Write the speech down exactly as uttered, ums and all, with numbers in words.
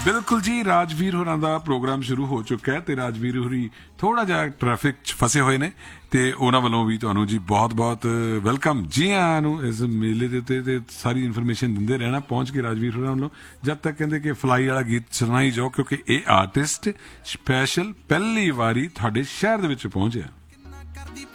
ਬਿਲਕੁਲ ਜੀ, ਰਾਜਵੀਰ ਹੋਰਾਂ ਦਾ ਪ੍ਰੋਗਰਾਮ ਸ਼ੁਰੂ ਹੋ ਚੁੱਕਾ ਹੈ ਤੇ ਰਾਜਵੀਰ ਹੋਰੀ ਥੋੜਾ ਜਿਹਾ ਟ੍ਰੈਫਿਕ 'ਚ ਫਸੇ ਹੋਏ ਨੇ ਤੇ ਉਹਨਾਂ ਵੱਲੋਂ ਵੀ ਤੁਹਾਨੂੰ ਜੀ ਬਹੁਤ ਬਹੁਤ ਵੈਲਕਮ, ਜੀ ਆਇਆਂ ਨੂੰ ਇਸ ਮੇਲੇ ਦੇ ਉੱਤੇ ਤੇ ਸਾਰੀ ਇਨਫੋਰਮੇਸ਼ਨ ਦਿੰਦੇ ਰਹਿਣਾ ਪਹੁੰਚ ਕੇ ਰਾਜਵੀਰ ਹੋਰਾਂ ਵੱਲੋਂ। ਜਦ ਤੱਕ ਕਹਿੰਦੇ ਕਿ ਫਲਾਈ ਵਾਲਾ ਗੀਤ ਸੁਣਾਈ ਜਾਓ ਕਿਉਂਕਿ ਇਹ ਆਰਟਿਸਟ ਸਪੈਸ਼ਲ ਪਹਿਲੀ ਵਾਰੀ ਤੁਹਾਡੇ ਸ਼ਹਿਰ ਦੇ ਵਿੱਚ ਪਹੁੰਚਿਆ।